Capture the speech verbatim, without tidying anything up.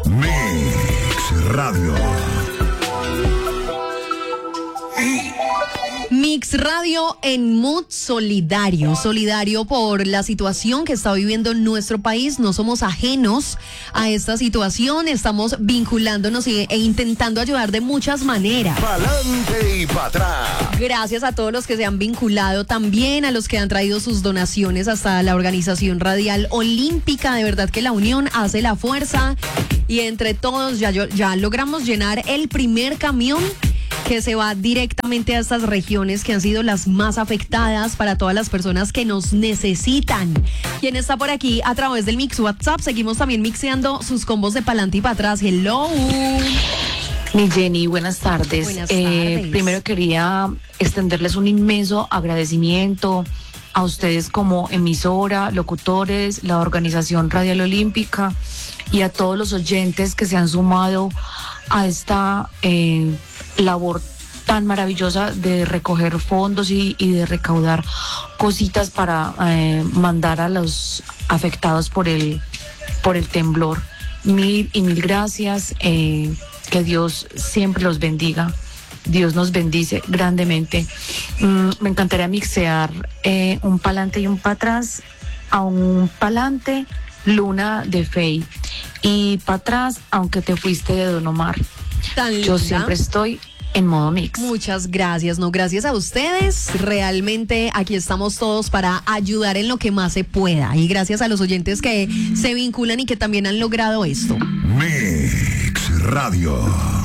Mix Radio. Mix Radio en mood solidario, solidario por la situación que está viviendo nuestro país. No somos ajenos a esta situación, estamos vinculándonos e, e intentando ayudar de muchas maneras. Pa'lante y para atrás. Gracias a todos los que se han vinculado, también a los que han traído sus donaciones hasta la Organización Radial Olímpica. De verdad que la unión hace la fuerza y entre todos ya, ya logramos llenar el primer camión que se va directamente a estas regiones que han sido las más afectadas, para todas las personas que nos necesitan. ¿Quién está por aquí a través del Mix WhatsApp? Seguimos también mixeando sus combos de pa'lante y para atrás. Hello. Mi Jenny, buenas tardes. Buenas eh, tardes. Primero quería extenderles un inmenso agradecimiento a ustedes como emisora, locutores, la Organización Radial Olímpica y a todos los oyentes que se han sumado a esta eh, labor tan maravillosa de recoger fondos y, y de recaudar cositas para eh, mandar a los afectados por el, por el temblor. Mil y mil gracias, eh, que Dios siempre los bendiga. Dios nos bendice grandemente. Mm, me encantaría mixear eh, un pa'lante y un para atrás. A un pa'lante, Luna de Fey, y para atrás, Aunque te fuiste, de Don Omar. Tan Yo linda. siempre estoy en modo mix. Muchas gracias, no, gracias a ustedes. Realmente aquí estamos todos para ayudar en lo que más se pueda. Y gracias a los oyentes que se vinculan y que también han logrado esto. Mix Radio.